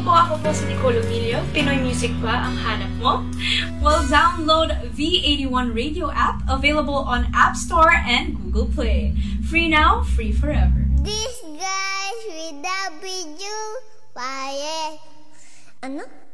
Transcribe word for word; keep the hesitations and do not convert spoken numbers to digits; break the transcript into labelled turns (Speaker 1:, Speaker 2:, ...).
Speaker 1: po, ako po si Nicole Emilio. Pinoy Music ba ang hanap mo? Well, download V eighty-one Radio app, available on App Store and Google Play. Free now, free forever.
Speaker 2: This guys with the video. Why? Ano?